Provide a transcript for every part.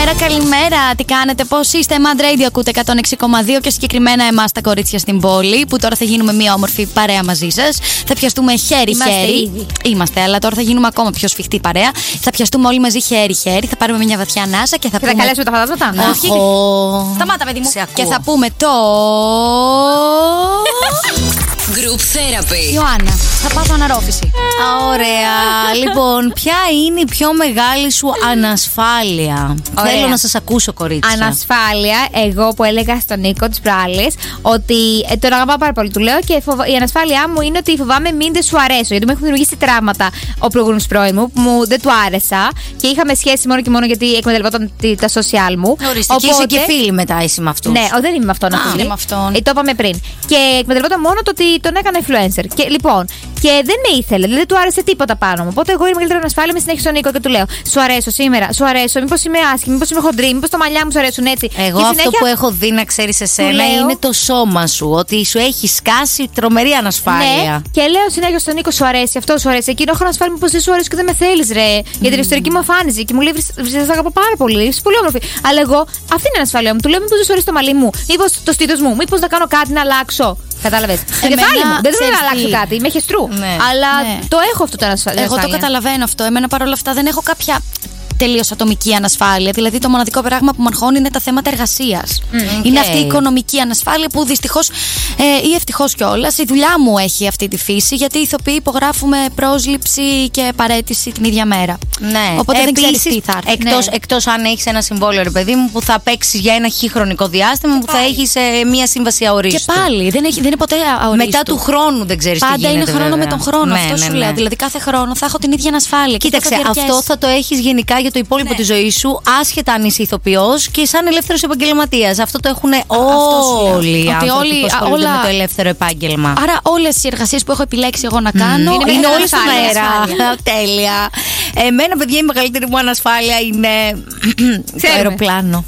Καλημέρα, τι κάνετε, πώς είστε? Mad Radio ακούτε 106,2 και συγκεκριμένα εμάς τα κορίτσια στην πόλη, που τώρα θα γίνουμε μια όμορφη παρέα μαζί σας. Θα πιαστούμε χέρι-χέρι. Είμαστε, αλλά τώρα θα γίνουμε ακόμα πιο σφιχτή παρέα. Θα πιαστούμε όλοι μαζί χέρι-χέρι, θα πάρουμε μια βαθιά ανάσα και θα πούμε. Θα καλέσουμε τα φαντάσματα. Όχι. Σταμάτα, παιδί μου. Και θα πούμε το. Group Therapy. Ιωάννα, θα πάθω αναρρόφηση. Ωραία. Λοιπόν, ποια είναι η πιο μεγάλη σου ανασφάλεια? Ωραία. Θέλω να σας ακούσω, κορίτσια. Ανασφάλεια, εγώ που έλεγα στον Νίκο τις προάλλες ότι τον αγαπάω πάρα πολύ. Του λέω και η ανασφάλειά μου είναι ότι φοβάμαι μην δεν σου αρέσω. Γιατί μου έχουν δημιουργήσει τραύματα ο προηγούμενος πρώην μου, που δεν του άρεσα και είχαμε σχέση μόνο και μόνο γιατί εκμεταλλευόταν τα social μου. Ορίστε, και είσαι και φίλη μετά, είσαι με αυτούς. Ναι, δεν είμαι με αυτόν. Είναι με αυτόν. Το είπαμε πριν. Και εκμεταλλευόταν μόνο το ότι τον έκανα influencer. Και λοιπόν, και δεν με ήθελε, δηλαδή δεν του άρεσε τίποτα πάνω μου. Οπότε εγώ η μεγαλύτερη ανασφάλεια με συνέχισε στον Νίκο και του λέω: σου αρέσω σήμερα, σου αρέσω, μήπως είμαι άσχημη, μήπως είμαι χοντρή, μήπως τα μαλλιά μου σου αρέσουν έτσι. Εγώ και αυτό συνέχεια, που έχω δει να ξέρεις εσένα είναι το σώμα σου. Ότι σου έχει σκάσει τρομερή ανασφάλεια. Ναι, και λέω συνέχεια στον Νίκο: σου αρέσει, αυτό σου αρέσει. Εκείνο έχω ανασφάλεια, μήπως δεν σου αρέσει και δεν με θέλεις, ρε. Για την ιστορική μου εμφάνιση. Και μου λέει: σε αγαπώ πάρα πολύ, είσαι πολύ όμορφη. Αλλά εγώ αυτή είναι η ανασφάλεια μου. Του λέω: μήπως δεν σου αρέσει το μαλλί μου, μήπως το στήθος μου, μήπως να κάνω κάτι να αλλάξω. Κατάλαβες. Είναι κεφάλι μου. Δεν θέλω να αλλάξω κάτι. Είμαι χεστρού. Ναι. Αλλά ναι. το έχω αυτό το ανασφάλεια. Εγώ το καταλαβαίνω αυτό. Εμένα παρόλα αυτά δεν έχω κάποια τελείως ατομική ανασφάλεια. Δηλαδή το μοναδικό πράγμα που με αγχώνει είναι τα θέματα εργασίας. Είναι αυτή η οικονομική ανασφάλεια που δυστυχώς ή ευτυχώς κιόλας η δουλειά μου έχει αυτή τη φύση, γιατί οι ηθοποιοί υπογράφουμε πρόσληψη και παραίτηση την ίδια μέρα. Ναι. Οπότε δεν ξέρεις τι θα έρθει. Εκτός αν έχεις ένα συμβόλαιο, ρε παιδί μου, που θα παίξεις για ένα χρονικό διάστημα, που θα έχεις μία σύμβαση αορίστου. Και πάλι δεν είναι ποτέ αορίστου. Μετά του χρόνου δεν ξέρεις τι γίνεται. Πάντα είναι χρόνο με τον χρόνο. Ναι, αυτό σου λέω. Δηλαδή κάθε χρόνο θα έχω την ίδια ανασφάλεια. Κοίταξε, αυτό θα το έχεις γενικά για το υπόλοιπο της ζωής σου, άσχετα αν είσαι ηθοποιός και σαν ελεύθερος επαγγελματίας. Αυτό το έχουν όλοι οι άνθρωποι που ασχολούνται με το ελεύθερο επάγγελμα. Άρα όλες οι εργασίες που έχω επιλέξει εγώ να κάνω είναι όλες στον αέρα. Τέλεια. Εμένα, παιδιά, η μεγαλύτερη μου ανασφάλεια είναι το αεροπλάνο.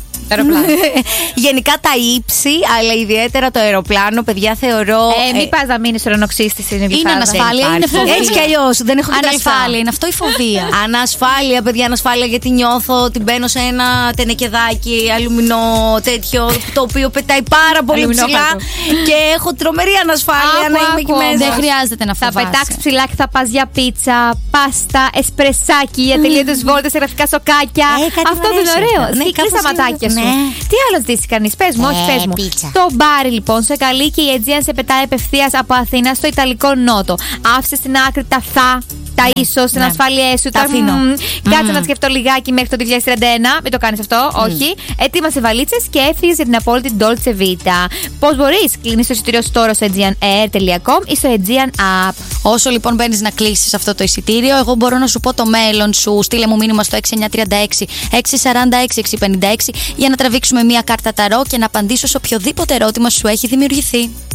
Γενικά τα ύψη, αλλά ιδιαίτερα το αεροπλάνο, παιδιά, θεωρώ. Μην πας να μείνεις στο ρονοξύστη στην Ιβυθάδα. Είναι ανασφάλεια, είναι φοβία. Έτσι κι αλλιώς. Δεν έχω ανασφάλεια, είναι αυτό η φοβία. Ανασφάλεια, παιδιά, ανασφάλεια γιατί νιώθω ότι μπαίνω σε ένα τενεκεδάκι αλουμινό τέτοιο, το οποίο πετάει πάρα πολύ ψηλά και έχω τρομερή ανασφάλεια να είμαι εκεί μέσα. Δεν χρειάζεται να φοβάσαι. Θα πετάξεις ψηλά και θα πας για πίτσα, πάστα, εσπρεσάκι, για τελείωτες βόλτες, γραφικά σοκάκια. Αυτό δεν είναι ωραίο. Κλείς τα ματάκια. Ναι. Τι άλλο ζητήσει κανείς, πες μου, όχι πες μου. Πίτσα. Το μπάρι λοιπόν σε καλεί και η Aegean σε πετάει απευθείας από Αθήνα στο Ιταλικό Νότο. Άφησε στην άκρη τα τα ίσως, την ασφάλειά σου, τα αφήνω. Κάτσε να σκεφτώ λιγάκι μέχρι το 2031. Μην το κάνεις αυτό, όχι. Ετοίμασε βαλίτσες και έφυγες για την απόλυτη Dolce Vita. Πώς μπορείς? Κλείνεις το εισιτήριο τώρα στο aegeanair.com ή στο Aegean App. Όσο λοιπόν μπαίνεις να κλείσεις αυτό το εισιτήριο, εγώ μπορώ να σου πω το μέλλον σου. Στείλε μου μήνυμα στο 6936 646 656 για να τραβήξουμε μία κάρτα ταρό και να απαντήσω σε οποιοδήποτε ερώτημα σου έχει δημιουργηθεί.